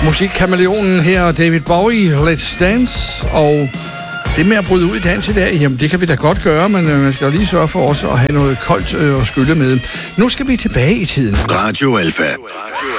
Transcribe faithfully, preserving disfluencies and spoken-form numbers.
Musikkameleonen her, David Bowie, Let's Dance, og det med at bryde ud i dans i dag, jamen det kan vi da godt gøre, men man skal jo lige sørge for også at have noget koldt øh, at skylle med. Nu skal vi tilbage i tiden. Radio Alfa.